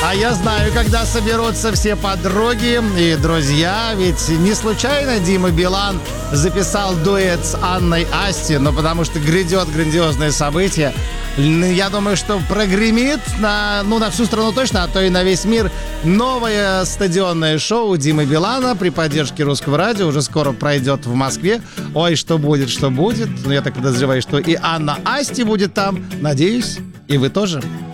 А я знаю, когда соберутся все подруги и друзья, ведь не случайно Дима Билан записал дуэт с Анной Асти, но потому что грядет грандиозное событие. Я думаю, что прогремит на всю страну точно, а то и на весь мир новое стадионное шоу Димы Билана при поддержке Русского радио. Уже скоро пройдет в Москве. Ой, что будет, что будет. Но я так подозреваю, что и Анна Асти будет там. Надеюсь, и вы тоже.